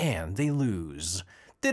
and they lose. That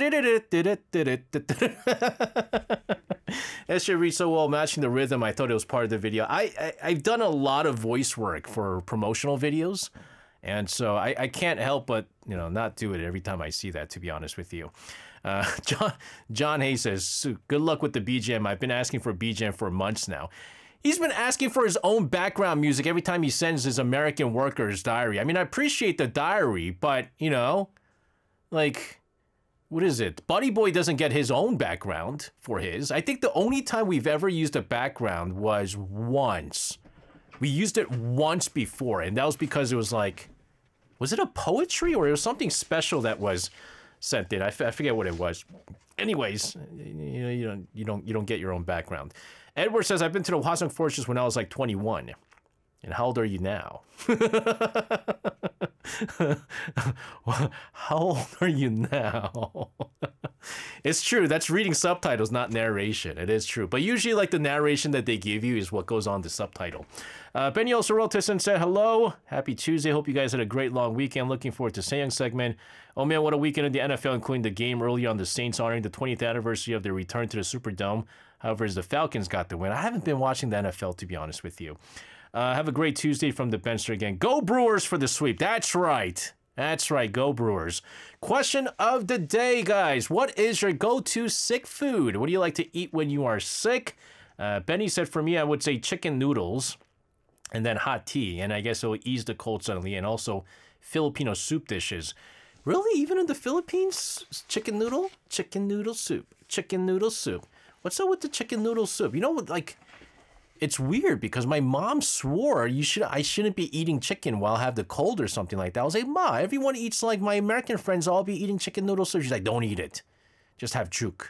should read so well, matching the rhythm. I thought it was part of the video. I've done a lot of voice work for promotional videos, and so I can't help but, you know, not do it every time I see that, to be honest with you. John Hayes says, good luck with the BGM. I've been asking for a BGM for months now. He's been asking for his own background music every time he sends his American Worker's Diary. I mean, I appreciate the diary, but, you know, like, what is it? Buddy Boy doesn't get his own background for his. I think the only time we've ever used a background was once. We used it once before, and that was because it was like, was it a poetry or it was something special that was sent in? I forget what it was. Anyways, you don't get your own background. Edward says, I've been to the Hwasong Fortress when I was like 21. And how old are you now? How old are you now? It's true. That's reading subtitles, not narration. It is true. But usually, like, the narration that they give you is what goes on the subtitle. Benio Soreltison said, hello. Happy Tuesday. Hope you guys had a great long weekend. Looking forward to Sayoung segment. Oh, man, what a weekend in the NFL, including the game early on the Saints honoring the 20th anniversary of their return to the Superdome. However, as the Falcons got the win. I haven't been watching the NFL, to be honest with you. Have a great Tuesday from the Benster again. Go Brewers for the sweep. That's right. That's right. Go Brewers. Question of the day, guys. What is your go-to sick food? What do you like to eat when you are sick? Benny said, for me, I would say chicken noodles and then hot tea. And I guess it will ease the cold suddenly. And also Filipino soup dishes. Really? Even in the Philippines? Chicken noodle? Chicken noodle soup. Chicken noodle soup. What's up with the chicken noodle soup? You know what, like... It's weird because my mom swore I shouldn't be eating chicken while I have the cold or something like that. I was like, Ma, everyone eats, like, my American friends all be eating chicken noodle soup. She's like, don't eat it. Just have juk.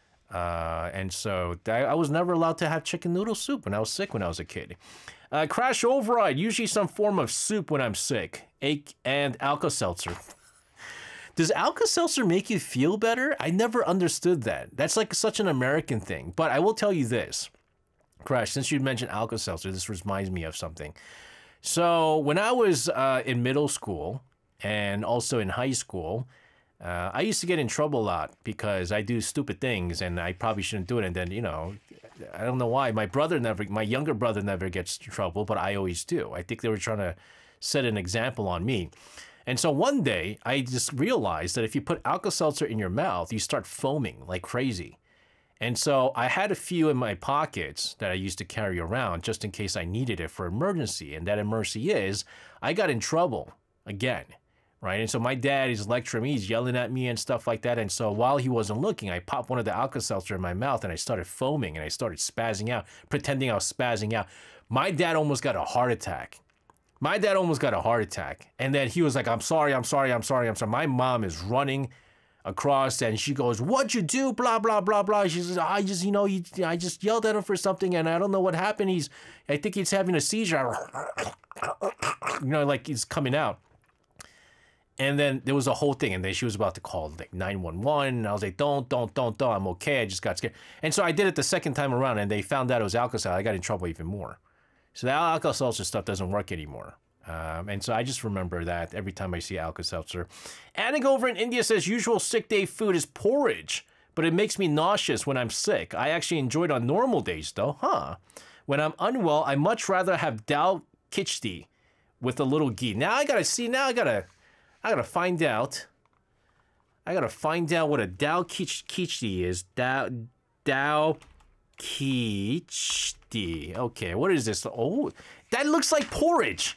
And so I was never allowed to have chicken noodle soup when I was sick when I was a kid. Crash Override, usually some form of soup when I'm sick. And Alka-Seltzer. Does Alka-Seltzer make you feel better? I never understood that. That's like such an American thing. But I will tell you this. Crash, since you mentioned Alka-Seltzer, this reminds me of something. So when I was in middle school and also in high school, I used to get in trouble a lot because I do stupid things and I probably shouldn't do it. And then, you know, I don't know why. My younger brother never gets in trouble, but I always do. I think they were trying to set an example on me. And so one day I just realized that if you put Alka-Seltzer in your mouth, you start foaming like crazy. And so I had a few in my pockets that I used to carry around just in case I needed it for emergency. And that emergency is, I got in trouble again, right? And so my dad is lecturing me, he's yelling at me and stuff like that. And so while he wasn't looking, I popped one of the Alka-Seltzer in my mouth and I started foaming and I started spazzing out, pretending I was spazzing out. My dad almost got a heart attack. My dad almost got a heart attack. And then he was like, I'm sorry. My mom is running across and she goes, what'd you do? Blah, blah, blah, blah. She says, I just, you know, I just yelled at him for something and I don't know what happened. I think he's having a seizure. You know, like he's coming out. And then there was a whole thing and then she was about to call like 911 and I was like, don't, I'm okay. I just got scared. And so I did it the second time around and they found out it was Alka-Seltzer. I got in trouble even more. So the Alka-Seltzer stuff doesn't work anymore. And so I just remember that every time I see Alka-Seltzer. Anik over in India says, usual sick day food is porridge, but it makes me nauseous when I'm sick. I actually enjoy it on normal days though, huh? When I'm unwell, I much rather have dal khichdi with a little ghee. Now I gotta find out. I gotta find out what a dal khichdi is. Dal khichdi. Okay, what is this? Oh, that looks like porridge.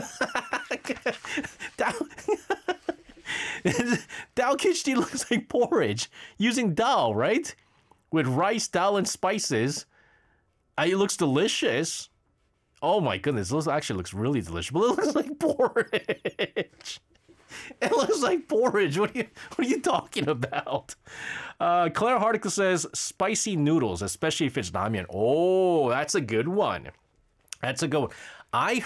Dal khichdi looks like porridge using dal, right? With rice, dal, and spices. It looks delicious. Oh my goodness, this actually looks really delicious, but it looks like porridge. It looks like porridge. What are you talking about? Claire Hardicle says spicy noodles, especially if it's ramyeon. Oh, that's a good one. That's a good one. I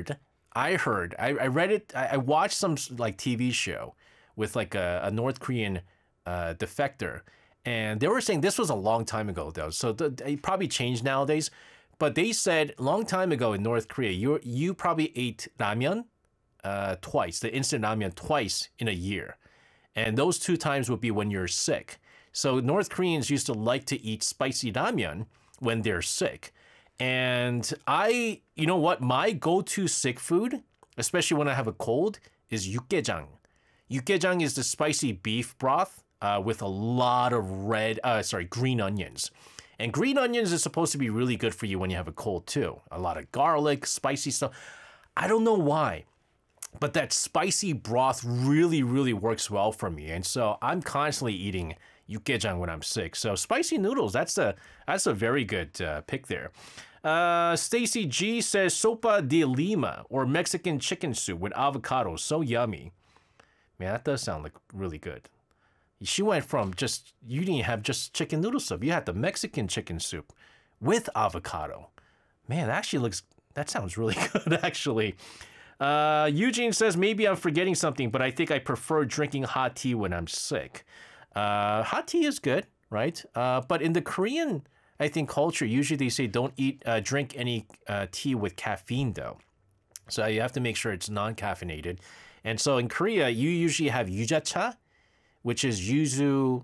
read it. I watched some like TV show with like a North Korean defector, and they were saying this was a long time ago though, so it probably changed nowadays. But they said a long time ago in North Korea, you probably ate ramyeon twice, the instant ramyeon twice in a year. And those 2 times would be when you're sick. So North Koreans used to like to eat spicy ramyeon when they're sick. And you know what? My go-to sick food, especially when I have a cold, is 육개장. 육개장 is the spicy beef broth with a lot of green onions. And green onions is supposed to be really good for you when you have a cold too. A lot of garlic, spicy stuff. I don't know why, but that spicy broth really, really works well for me. And so I'm constantly eating 육개장 when I'm sick. So spicy noodles, that's a very good pick there. Stacy G says sopa de lima, or Mexican chicken soup with avocado. So yummy. Man, that does sound like really good. She went from you didn't have just chicken noodle soup. You had the Mexican chicken soup with avocado. Man, that sounds really good, actually. Eugene says, maybe I'm forgetting something, but I think I prefer drinking hot tea when I'm sick. Hot tea is good, right? But in the Korean, I think, culture, usually they say don't drink any tea with caffeine, though. So you have to make sure it's non-caffeinated. And so in Korea, you usually have yujacha, which is yuzu,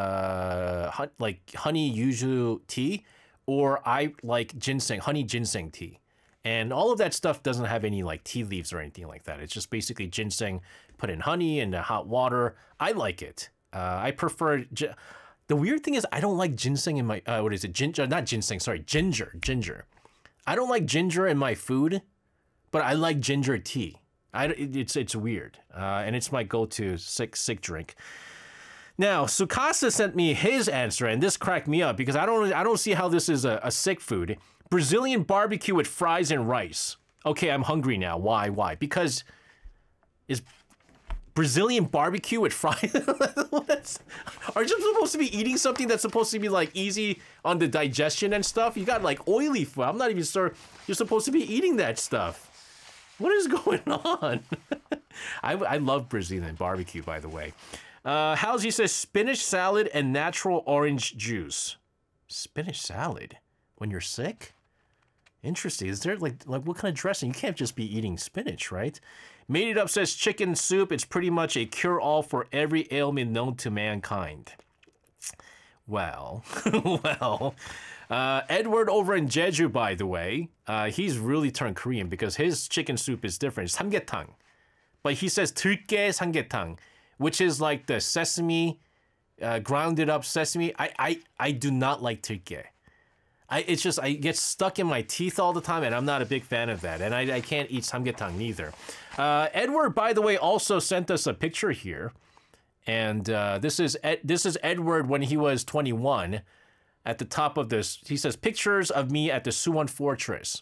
like honey yuzu tea, or I like ginseng, honey ginseng tea. And all of that stuff doesn't have any like tea leaves or anything like that. It's just basically ginseng put in honey and hot water. I like it. I prefer... The weird thing is I don't like ginseng in my... what is it? Ginger? Not ginseng, sorry. Ginger. I don't like ginger in my food, but I like ginger tea. It's weird. And it's my go-to sick drink. Now, Sukasa sent me his answer, and this cracked me up because I don't see how this is a sick food. Brazilian barbecue with fries and rice. Okay, I'm hungry now. Why? Because is Brazilian barbecue with fries? Are you supposed to be eating something that's supposed to be like easy on the digestion and stuff? You got like oily food. I'm not even sure you're supposed to be eating that stuff. What is going on? I love Brazilian barbecue, by the way. Halsey says spinach salad and natural orange juice. Spinach salad when you're sick? Interesting. Is there like what kind of dressing? You can't just be eating spinach, right? Made It Up says chicken soup. It's pretty much a cure-all for every ailment known to mankind. Well, Edward over in Jeju, by the way, he's really turned Korean because his chicken soup is different. It's samgyetang. But he says 들깨 samgyetang, which is like the sesame, grounded up sesame. I do not like 들깨. I get stuck in my teeth all the time, and I'm not a big fan of that. And I can't eat samgyetang neither. Edward, by the way, also sent us a picture here. And this is Edward when he was 21. At the top of this, he says, pictures of me at the Suwon Fortress.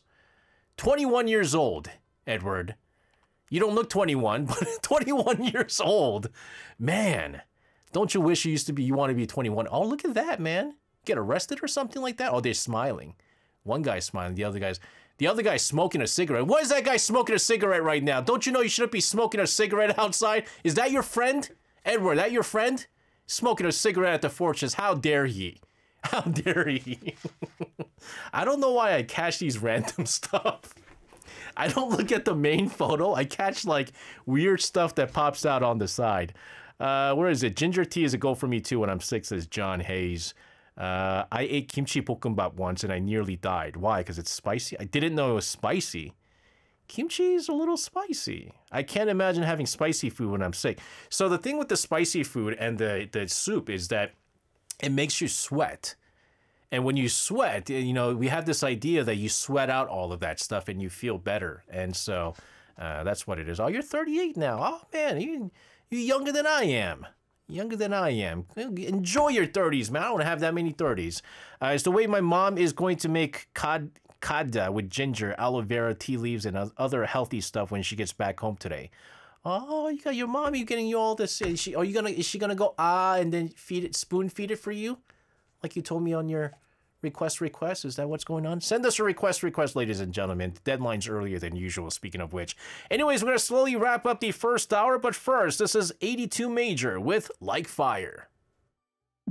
21 years old, Edward. You don't look 21, but 21 years old. Man, don't you wish you want to be 21? Oh, look at that, man. Get arrested or something like that? Oh, they're smiling. One guy's smiling, the other guy's smoking a cigarette. Why is that guy smoking a cigarette right now? Don't you know you shouldn't be smoking a cigarette outside? Is that your friend? Edward, that your friend? Smoking a cigarette at the fortress. How dare he? How dare he? I don't know why I catch these random stuff. I don't look at the main photo. I catch like weird stuff that pops out on the side. Where is it? Ginger tea is a go for me too when I'm sick, says John Hayes. I ate kimchi 볶음밥 once and I nearly died. Why? Because it's spicy? I didn't know it was spicy. Kimchi is a little spicy. I can't imagine having spicy food when I'm sick. So the thing with the spicy food and the soup is that it makes you sweat. And when you sweat, you know, we have this idea that you sweat out all of that stuff and you feel better. And so that's what it is. Oh, you're 38 now. Oh, man, you're younger than I am. Younger than I am. Enjoy your 30s, man. I don't have that many 30s. It's the way my mom is going to make kada with ginger, aloe vera, tea leaves, and other healthy stuff when she gets back home today. Oh, you got your mommy getting you all this. Is she gonna go and then spoon feed it for you, like you told me on your request? Is that what's going on? Send us a request, ladies and gentlemen. The deadline's earlier than usual. Speaking of which, anyways, we're gonna slowly wrap up the first hour. But first, this is 82 Major with Like Fire.